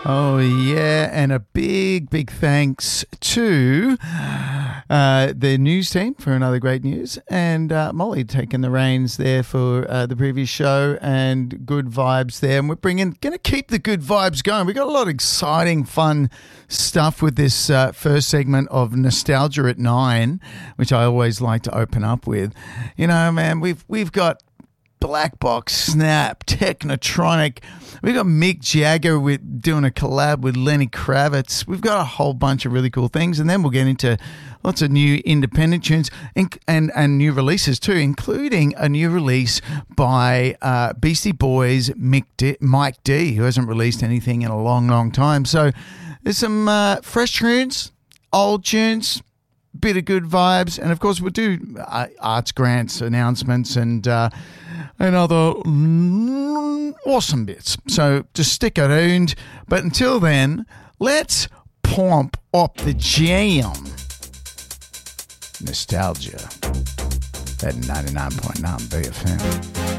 Oh, yeah, and a big thanks to the news team for another great news, and Molly taking the reins there for the previous show, and good vibes there. And we're going to keep the good vibes going. We've got a lot of exciting, fun stuff with this first segment of Nostalgia at 9, which I always like to open up with. You know, man, we've got Black Box, Snap, Technotronic. We've got Mick Jagger doing a collab with Lenny Kravitz. We've got a whole bunch of really cool things. And then we'll get into lots of new independent tunes and new releases too, including a new release by Beastie Boys' Mike D, who hasn't released anything in a long time. So there's some fresh tunes, old tunes, bit of good vibes. And, of course, we'll do arts grants, announcements, and other awesome bits. So just stick around. But until then, let's pump up the jam. Nostalgia at 99.9 BFM.